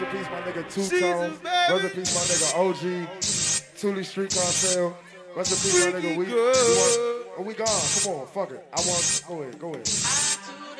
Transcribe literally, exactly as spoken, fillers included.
in peace, my nigga Two-Tone. Rest in peace, my nigga O G. Thule Street Cartel. Rest in peace, my nigga. We, we, want, oh, we gone. Come on, fuck it. I want. Go ahead, go ahead.